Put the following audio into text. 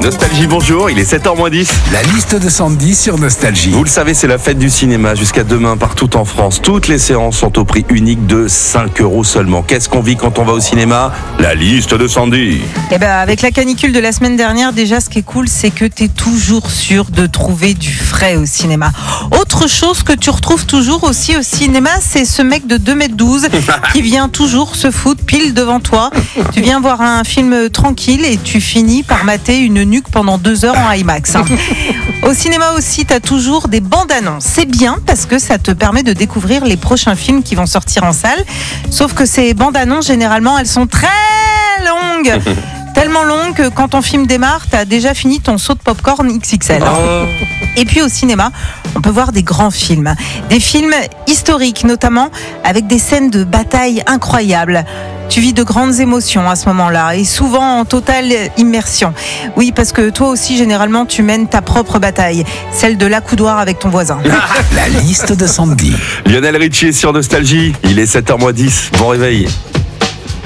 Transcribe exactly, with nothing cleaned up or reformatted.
Nostalgie, bonjour, il est sept heures moins dix. La liste de Sandy sur Nostalgie. Vous le savez, c'est la fête du cinéma jusqu'à demain partout en France. Toutes les séances sont au prix unique de cinq euros seulement. Qu'est-ce qu'on vit quand on va au cinéma? La liste de Sandy. Eh ben, avec la canicule de la semaine dernière, déjà, ce qui est cool, c'est que tu es toujours sûr de trouver du frais au cinéma. Autre chose que tu retrouves toujours aussi au cinéma, c'est ce mec de deux mètres douze qui vient toujours se foutre pile devant toi. Tu viens voir un film tranquille et tu finis par mater une nuque pendant deux heures en IMAX. Hein. Au cinéma aussi, tu as toujours des bandes annonces. C'est bien parce que ça te permet de découvrir les prochains films qui vont sortir en salle. Sauf que ces bandes annonces, généralement, elles sont très longues. Tellement longues que quand ton film démarre, tu as déjà fini ton saut de popcorn X X L. Oh. Et puis au cinéma, on peut voir des grands films. Des films historiques, notamment avec des scènes de bataille incroyables. Tu vis de grandes émotions à ce moment-là et souvent en totale immersion. Oui, parce que toi aussi, généralement, tu mènes ta propre bataille, celle de l'accoudoir avec ton voisin. La liste de Sandy. Lionel Richie est sur Nostalgie, il est sept heures moins dix. Bon réveil.